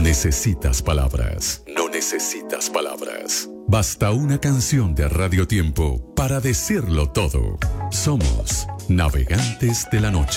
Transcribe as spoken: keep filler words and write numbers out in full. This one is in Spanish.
necesitas palabras. No necesitas palabras. Basta una canción de Radio Tiempo para decirlo todo. Somos Navegantes de la Noche.